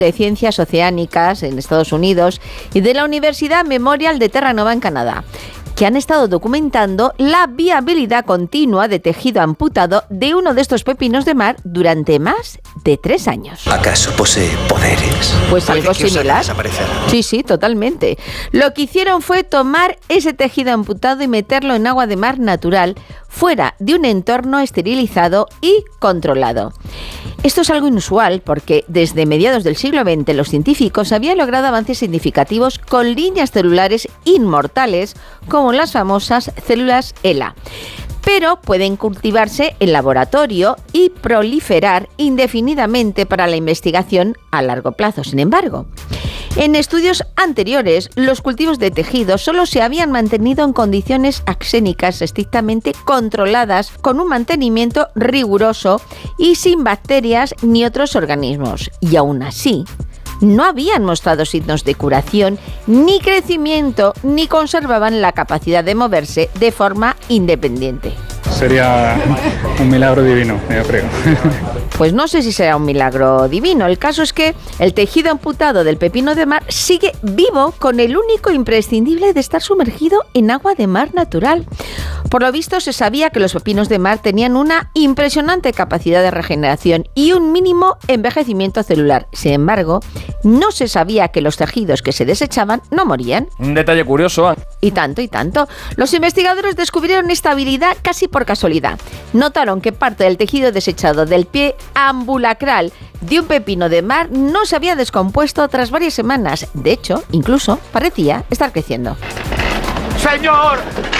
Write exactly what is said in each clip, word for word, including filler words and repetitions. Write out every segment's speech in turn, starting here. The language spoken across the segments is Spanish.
de Ciencias Oceánicas en Estados Unidos y de la Universidad Memorial de Terranova en Canadá, que han estado documentando la viabilidad continua de tejido amputado de uno de estos pepinos de mar durante más de tres años. ¿Acaso posee poderes? Pues algo similar. Sí, sí, totalmente. Lo que hicieron fue tomar ese tejido amputado y meterlo en agua de mar natural, fuera de un entorno esterilizado y controlado. Esto es algo inusual porque desde mediados del siglo veinte los científicos habían logrado avances significativos con líneas celulares inmortales como las famosas células ELA. Pero pueden cultivarse en laboratorio y proliferar indefinidamente para la investigación a largo plazo. Sin embargo, en estudios anteriores, los cultivos de tejidos solo se habían mantenido en condiciones axénicas estrictamente controladas, con un mantenimiento riguroso y sin bacterias ni otros organismos. Y aún así, no habían mostrado signos de curación, ni crecimiento, ni conservaban la capacidad de moverse de forma independiente. Sería un milagro divino, yo creo. Pues no sé si será un milagro divino. El caso es que el tejido amputado del pepino de mar sigue vivo, con el único imprescindible de estar sumergido en agua de mar natural. Por lo visto, se sabía que los pepinos de mar tenían una impresionante capacidad de regeneración y un mínimo envejecimiento celular. Sin embargo, no se sabía que los tejidos que se desechaban no morían. Un detalle curioso. Y tanto, y tanto. Los investigadores descubrieron esta habilidad casi por casualidad. Notaron que parte del tejido desechado del pie ambulacral de un pepino de mar no se había descompuesto tras varias semanas. De hecho, incluso parecía estar creciendo. ¡Señor!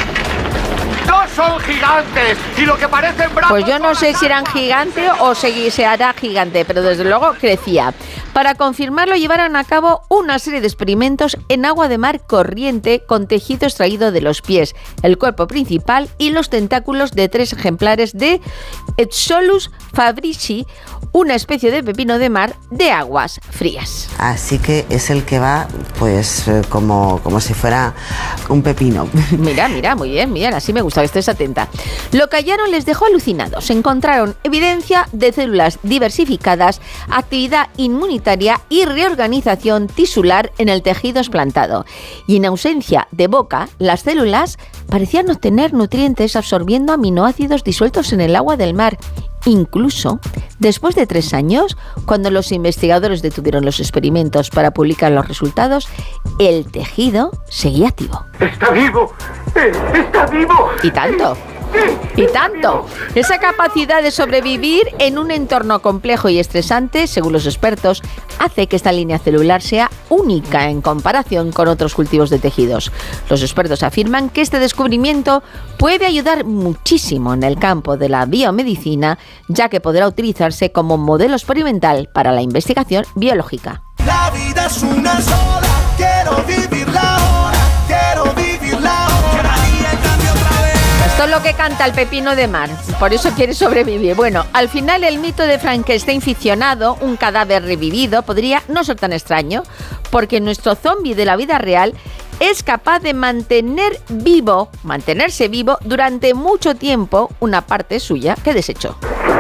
¡No son gigantes! ¡Y lo que parecen brazos! Pues yo no sé si eran gigante o se, se hará gigante, pero desde luego crecía. Para confirmarlo, llevaron a cabo una serie de experimentos en agua de mar corriente con tejido extraído de los pies, el cuerpo principal y los tentáculos de tres ejemplares de Epsolus fabrici, una especie de pepino de mar de aguas frías. Así que es el que va, pues, como, como si fuera un pepino. Mira, mira, muy bien, bien, así me gusta que estés atenta. Lo que hallaron les dejó alucinados. Encontraron evidencia de células diversificadas, actividad inmunitaria y reorganización tisular en el tejido explantado. Y en ausencia de boca, las células parecían obtener nutrientes absorbiendo aminoácidos disueltos en el agua del mar. Incluso después de tres años, cuando los investigadores detuvieron los experimentos para publicar los resultados, el tejido seguía activo. ¡Está vivo! ¡Está vivo! ¿Y tanto? Y tanto. Esa capacidad de sobrevivir en un entorno complejo y estresante, según los expertos, hace que esta línea celular sea única en comparación con otros cultivos de tejidos. Los expertos afirman que este descubrimiento puede ayudar muchísimo en el campo de la biomedicina, ya que podrá utilizarse como modelo experimental para la investigación biológica. La vida es una sola, quiero vivirla ahora, quiero vivirla ahora. Esto es lo que canta el pepino de mar, por eso quiere sobrevivir. Bueno, al final el mito de Frankenstein ficcionado, un cadáver revivido, podría no ser tan extraño, porque nuestro zombie de la vida real es capaz de mantener vivo, mantenerse vivo durante mucho tiempo una parte suya que desechó.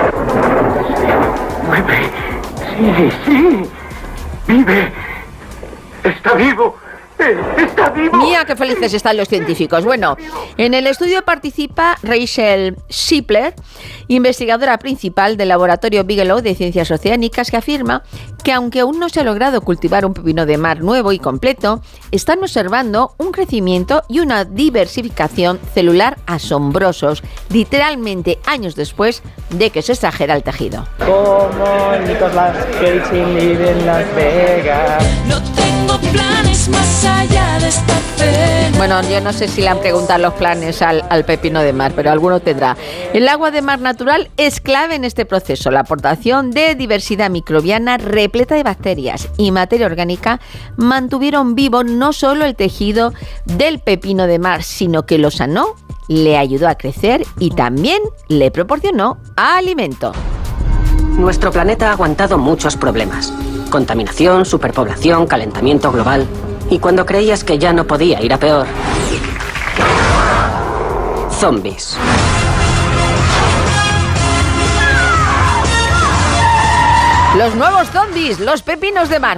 ¡Mueve! ¡Sí, sí! ¡Vive! ¡Está vivo! ¡Está vivo! Mira qué felices están los científicos. Bueno, en el estudio participa Rachel Shipler, investigadora principal del laboratorio Bigelow de Ciencias Oceánicas, que afirma que aunque aún no se ha logrado cultivar un pepino de mar nuevo y completo, están observando un crecimiento y una diversificación celular asombrosos, literalmente años después de que se extrajera el tejido. Como Nicolas Cage en Las Vegas. No tengo planes más allá de esta pena. Bueno, yo no sé si le han preguntado los planes al, al pepino de mar, pero alguno tendrá. El agua de mar natural es clave en este proceso. La aportación de diversidad microbiana repleta de bacterias y materia orgánica mantuvieron vivo no solo el tejido del pepino de mar, sino que lo sanó, le ayudó a crecer y también le proporcionó alimento. Nuestro planeta ha aguantado muchos problemas. Contaminación, superpoblación, calentamiento global. Y cuando creías que ya no podía ir a peor, zombies. Los nuevos zombies, los pepinos de mar.